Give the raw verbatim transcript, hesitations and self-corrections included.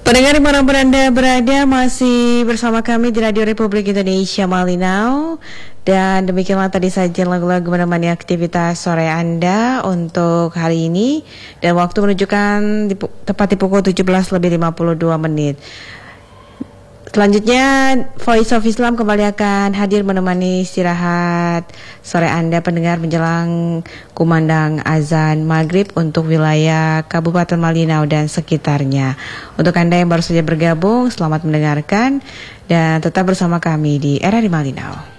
Pendengar dimanapun Anda berada, masih bersama kami di Radio Republik Indonesia Malinau. Dan demikianlah tadi saja lagu-lagu menemani aktivitas sore Anda untuk hari ini. Dan waktu menunjukkan di, tepat di pukul tujuh belas lebih lima puluh dua menit. Selanjutnya Voice of Islam kembali akan hadir menemani istirahat sore Anda pendengar menjelang kumandang azan maghrib untuk wilayah Kabupaten Malinau dan sekitarnya. Untuk Anda yang baru saja bergabung, selamat mendengarkan dan tetap bersama kami di R R I Malinau.